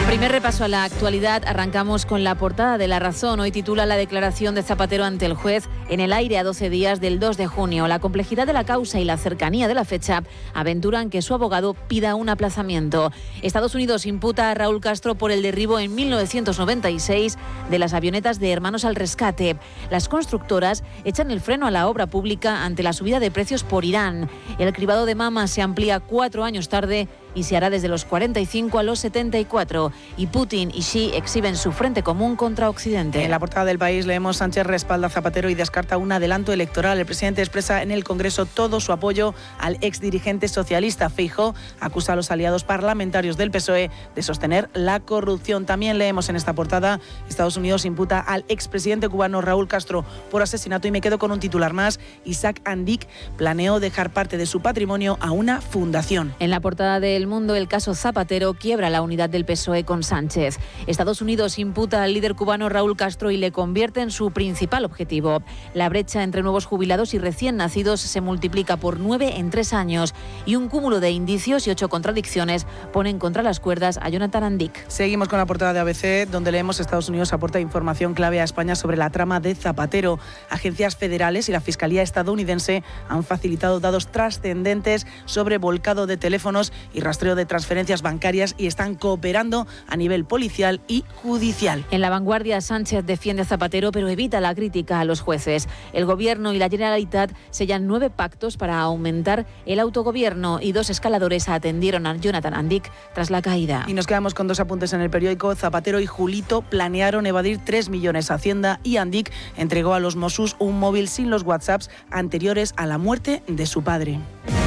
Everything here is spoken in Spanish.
Primer repaso a la actualidad, arrancamos con la portada de La Razón. Hoy titula la declaración de Zapatero ante el juez en el aire a 12 días del 2 de junio. La complejidad de la causa y la cercanía de la fecha aventuran que su abogado pida un aplazamiento. Estados Unidos imputa a Raúl Castro por el derribo en 1996 de las avionetas de Hermanos al Rescate. Las constructoras echan el freno a la obra pública ante la subida de precios por Irán. El cribado de Mama se amplía 4 años tarde y se hará desde los 45 a los 74. Y Putin y Xi exhiben su frente común contra Occidente. En la portada del País leemos: Sánchez respalda a Zapatero y descarta un adelanto electoral. El presidente expresa en el Congreso todo su apoyo al exdirigente socialista. Feijóo acusa a los aliados parlamentarios del PSOE de sostener la corrupción. También leemos en esta portada: Estados Unidos imputa al expresidente cubano Raúl Castro por asesinato. Y me quedo con un titular más: Isaac Andic planeó dejar parte de su patrimonio a una fundación. En la portada de El Mundo, el caso Zapatero quiebra la unidad del PSOE con Sánchez. Estados Unidos imputa al líder cubano Raúl Castro y le convierte en su principal objetivo. La brecha entre nuevos jubilados y recién nacidos se multiplica por 9 en 3 años y un cúmulo de indicios y 8 contradicciones ponen contra las cuerdas a Jonathan Andic. Seguimos con la portada de ABC, donde leemos: Estados Unidos aporta información clave a España sobre la trama de Zapatero. Agencias federales y la Fiscalía estadounidense han facilitado datos trascendentes sobre volcado de teléfonos y rastreo de transferencias bancarias y están cooperando a nivel policial y judicial. En La Vanguardia, Sánchez defiende a Zapatero pero evita la crítica a los jueces. El Gobierno y la Generalitat sellan 9 pactos para aumentar el autogobierno y 2 escaladores atendieron a Jonathan Andic tras la caída. Y nos quedamos con 2 apuntes en el periódico. Zapatero y Julito planearon evadir 3 millones a Hacienda y Andic entregó a los Mossos un móvil sin los WhatsApps anteriores a la muerte de su padre.